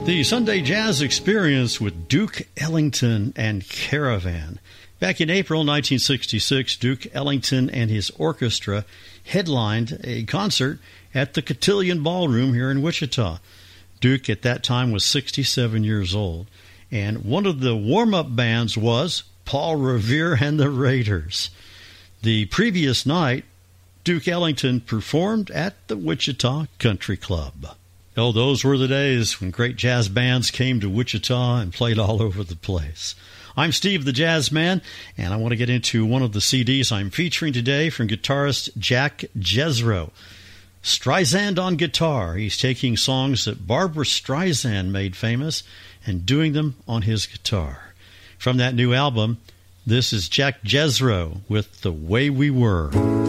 The Sunday Jazz Experience with Duke Ellington and Caravan. Back in April 1966, Duke Ellington and his orchestra headlined a concert at the Cotillion Ballroom here in Wichita. Duke at that time was 67 years old, and one of the warm-up bands was Paul Revere and the Raiders. The previous night, Duke Ellington performed at the Wichita Country Club. Oh, those were the days when great jazz bands came to Wichita and played all over the place. I'm Steve the Jazz Man, and I want to get into one of the CDs I'm featuring today from guitarist Jack Jezro. Streisand on guitar. He's taking songs that Barbra Streisand made famous and doing them on his guitar. From that new album, this is Jack Jezro with The Way We Were.